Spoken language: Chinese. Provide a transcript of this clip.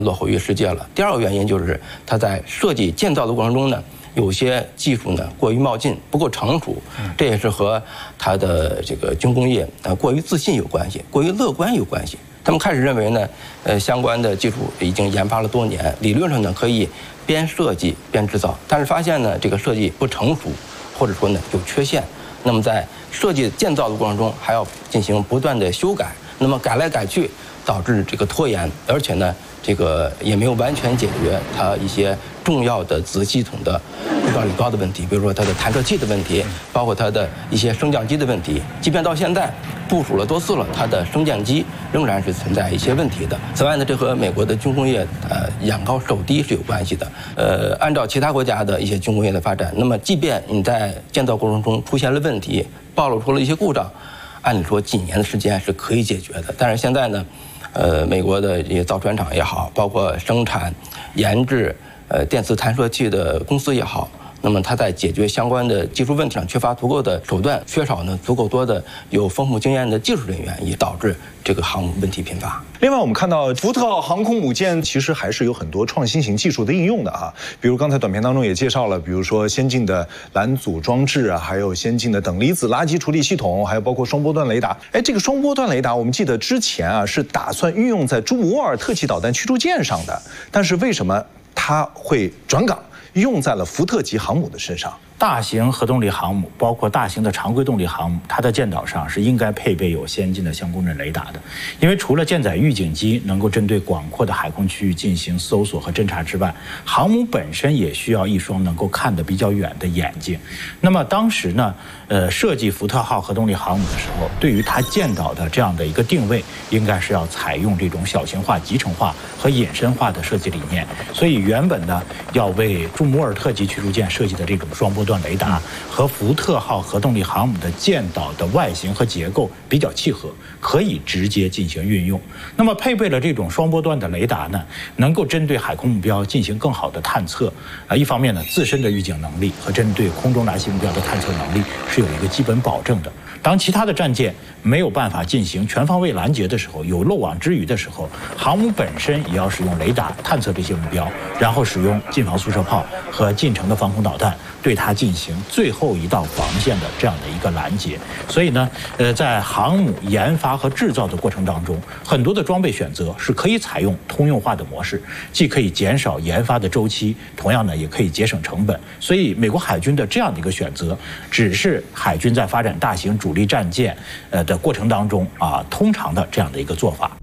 落后于世界了。第二个原因就是它在设计建造的过程中呢，有些技术呢过于冒进，不够成熟，这也是和它的这个军工业过于自信有关系，过于乐观有关系。他们开始认为呢，相关的技术已经研发了多年，理论上呢可以边设计边制造，但是发现呢这个设计不成熟，或者说呢有缺陷。那么在设计建造的过程中，还要进行不断的修改，那么改来改去，导致这个拖延，而且呢，这个也没有完全解决它一些重要的子系统的故障率高的问题，比如说它的弹射器的问题，包括它的一些升降机的问题。即便到现在部署了多次了，它的升降机仍然是存在一些问题的。此外呢，这和美国的军工业眼高手低是有关系的。按照其他国家的一些军工业的发展，那么即便你在建造过程中出现了问题，暴露出了一些故障，按理说几年的时间是可以解决的。但是现在呢，美国的这些造船厂也好，包括生产、研制电磁弹射器的公司也好，那么它在解决相关的技术问题上缺乏足够的手段，缺少呢足够多的有丰富经验的技术人员，也导致这个航母问题频发。 另外，我们看到福特号航空母舰其实还是有很多创新型技术的应用的啊，比如刚才短片当中也介绍了，比如说先进的拦阻装置啊，还有先进的等离子垃圾处理系统，还有包括双波段雷达。这个双波段雷达，我们记得之前啊是打算运用在朱姆沃尔特级导弹驱逐舰上的，但是为什么它会转岗用在了福特级航母的身上？ 大型核动力航母，包括大型的常规动力航母，它的舰岛上是应该配备有先进的相公阵雷达的。因为除了舰载预警机能够针对广阔的海空区域进行搜索和侦察之外，航母本身也需要一双能够看得比较远的眼睛。那么当时呢，设计福特号核动力航母的时候，对于它舰岛的这样的一个定位，应该是要采用这种小型化、集成化和隐身化的设计理念。所以原本呢，要为朱姆沃尔特级驱逐舰设计的这种双波段雷达和福特号核动力航母的舰岛的外形和结构比较契合，可以直接进行运用。那么配备了这种双波段的雷达呢，能够针对海空目标进行更好的探测。一方面呢，自身的预警能力和针对空中来袭目标的探测能力是有一个基本保证的。当其他的战舰没有办法进行全方位拦截的时候，有漏网之鱼的时候，航母本身也要使用雷达探测这些目标，然后使用近防速射炮和近程的防空导弹对它进行最后一道防线的这样的一个拦截。所以呢，在航母研发和制造的过程当中，很多的装备选择是可以采用通用化的模式，既可以减少研发的周期，同样呢也可以节省成本。所以美国海军的这样的一个选择，只是海军在发展大型主力战舰的过程当中通常的这样的一个做法。